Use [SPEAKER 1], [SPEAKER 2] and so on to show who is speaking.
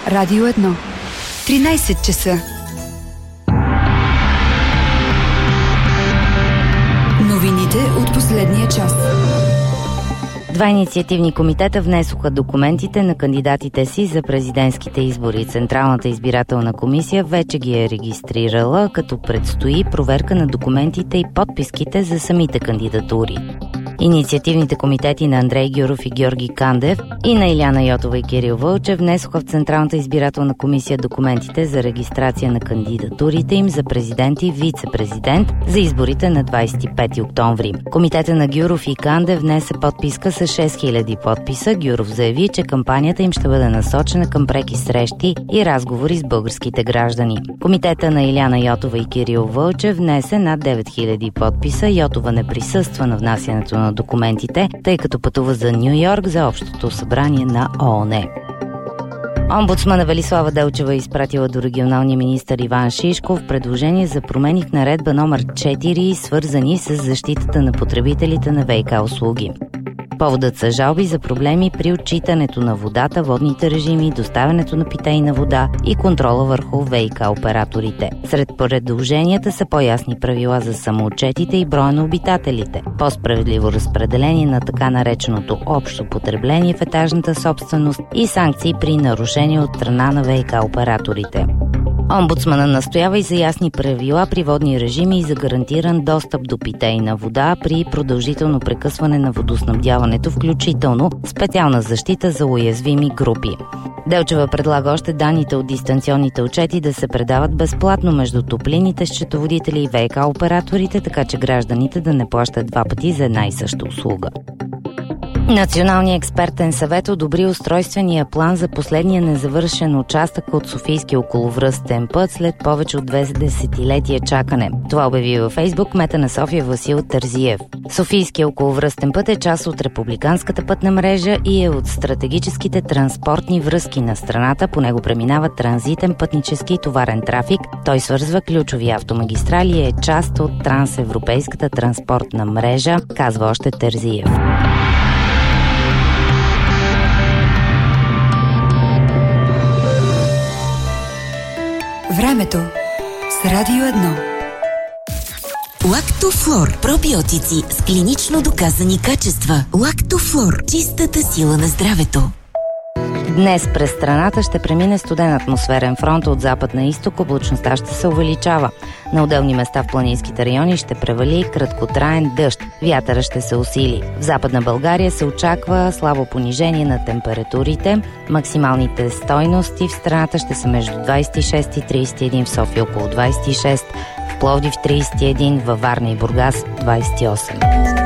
[SPEAKER 1] Радио 1. 13 часа. Новините от последния час.
[SPEAKER 2] Два инициативни комитета внесоха документите на кандидатите си за президентските избори. Централната избирателна комисия вече ги е регистрирала, като предстои проверка на документите и подписките за самите кандидатури. Инициативните комитети на Андрей Гюров и Георги Кандев и на Иляна Йотова и Кирил Вълчев внесоха в Централната избирателна комисия документите за регистрация на кандидатурите им за президент и вице-президент за изборите на 25 октомври. Комитета на Гюров и Кандев внесе подписка с 6000 подписа. Гюров заяви, че кампанията им ще бъде насочена към преки срещи и разговори с българските граждани. Комитета на Иляна Йотова и Кирил Вълчев внесе над 9000 подписа. Йотова не присъства на внасянето на документите, тъй като пътува за Ню Йорк за общото събрание на ООН. Омбудсмана Велислава Делчева изпратила до регионалния министър Иван Шишков предложение за промени в наредба номер 4, свързани с защитата на потребителите на ВиК услуги. Поводът са жалби за проблеми при отчитането на водата, водните режими, доставянето на питейна вода и контрола върху ВиК операторите. Сред предложенията са по-ясни правила за самоотчетите и броя на обитателите, по-справедливо разпределение на така нареченото общо потребление в етажната собственост и санкции при нарушения от страна на ВиК операторите. Омбудсмана настоява и за ясни правила при водни режими и за гарантиран достъп до питейна вода при продължително прекъсване на водоснабдяването, включително специална защита за уязвими групи. Делчева предлага още данните от дистанционните отчети да се предават безплатно между топлинните, счетоводители и ВиК операторите, така че гражданите да не плащат два пъти за една и съща услуга. Националният експертен съвет одобри устройствения план за последния незавършен участък от Софийския околовръстен път след повече от 2 десетилетия чакане. Това обяви във Фейсбук кмета на София Васил Терзиев. Софийския околовръстен път е част от републиканската пътна мрежа и е от стратегическите транспортни връзки на страната. По него преминава транзитен пътнически и товарен трафик. Той свързва ключови автомагистрали и е част от трансевропейската транспортна мрежа, казва още Терзиев.
[SPEAKER 1] Времето с Радио 1.
[SPEAKER 3] Лактофлор. Пробиотици с клинично доказани качества. Лактофлор. Чистата сила на здравето.
[SPEAKER 2] Днес през страната ще премине студен атмосферен фронт от запад на изток, облачността ще се увеличава. На отделни места в планинските райони ще превали краткотраен дъжд. Вятъра ще се усили. В Западна България се очаква слабо понижение на температурите. Максималните стойности в страната ще са между 26 и 31, в София около 26, в Пловдив 31, във Варна и Бургас 28.